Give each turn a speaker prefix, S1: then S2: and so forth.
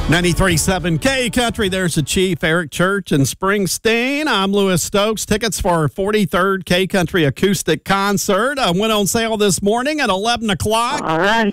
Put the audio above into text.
S1: 93.7 K Country. There's the Chief, Eric Church and Springsteen. I'm Lewis Stokes. Tickets for our 43rd K Country Acoustic Concert went on sale this morning at 11 o'clock.
S2: All right.